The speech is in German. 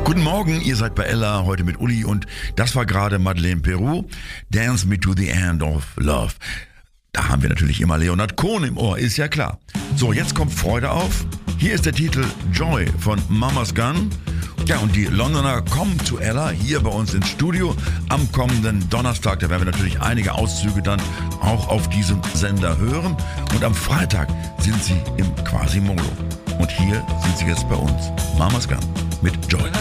Guten Morgen, ihr seid bei Ella, heute mit Uli und das war gerade Madeleine Peru, Dance Me to the End of Love. Da haben wir natürlich immer Leonard Cohen im Ohr, ist ja klar. So, jetzt kommt Freude auf. Hier ist der Titel Joy von Mama's Gun. Ja, und die Londoner kommen zu Ella hier bei uns ins Studio am kommenden Donnerstag. Da werden wir natürlich einige Auszüge dann auch auf diesem Sender hören. Und am Freitag sind sie im Quasimodo. Und hier sind sie jetzt bei uns. Mama's Gun mit Joy.